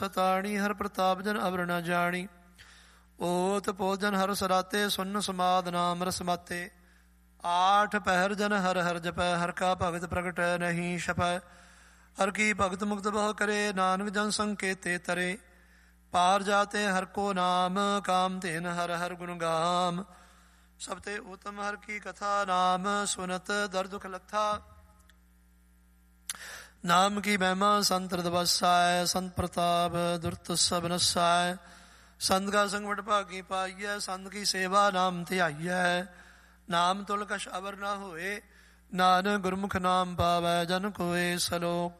ਪਤਾਣੀ ਹਰ ਪ੍ਰਤਾਪ ਜਨ ਅਵਰ ਨ ਜਾਣੀ। ਓਤ ਭੋਜਨ ਹਰ ਸਰਾਤੇ ਸੁਨ ਸਮਾਦ ਨਾਮ ਰਸ ਮਾਤੇ। ਆਠ ਪਹਿਰ ਜਨ ਹਰ ਹਰ ਜਪੈ ਹਰ ਕਾ ਭਗਤ ਪ੍ਰਗਟ ਨਹੀਂ ਛਪੈ। ਹਰ ਕੀ ਭਗਤ ਮੁਕਤ ਬਹੁ ਕਰੇ ਨਾਨਕ ਜਨ ਸੰਕੇਤੇ ਤਰੇ। ਪਾਰ ਜਾਤੇ ਹਰ ਕੋ ਨਾਮ ਕਾਮ ਤੇਨ ਹਰ ਹਰ ਗੁਣ ਗਾਮ। ਸਭ ਤੇ ਉਤਮ ਹਰ ਕੀ ਕਥਾ ਨਾਮ ਸੁਨਤ ਦਰ ਦੁਖ ਲੱਥਾ। ਨਾਮ ਕੀ ਮਹਿਮਾ ਸੰਤ ਹਿਰਦਿ ਵਸੈ ਸੰਤ ਪ੍ਰਤਾਪ ਦੁਰਤ ਸਭ ਨਸੈ। ਸੰਤ ਕਾ ਸੰਗ ਵਡ ਭਾਗੀ ਪਾਈਐ ਸੰਤ ਕੀ ਸੇਵਾ ਨਾਮ ਧਿਆਈਐ। ਨਾਮ ਤੁਲ ਕਛ ਅਵਰ ਨਾ ਹੋਏ ਨਾਨਕ ਗੁਰਮੁਖ ਨਾਮ ਪਾਵੈ ਜਨ ਕੋਇ। ਸਲੋਕ